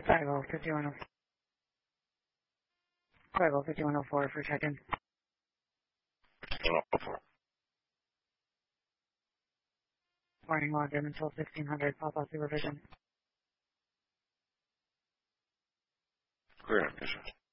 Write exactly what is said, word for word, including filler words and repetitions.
Chicago fifty-one oh Chicago fifty-one oh four for check-in. fifty-one oh four. Morning logged in until sixteen hundred. Papa supervision. Clear, Bishop.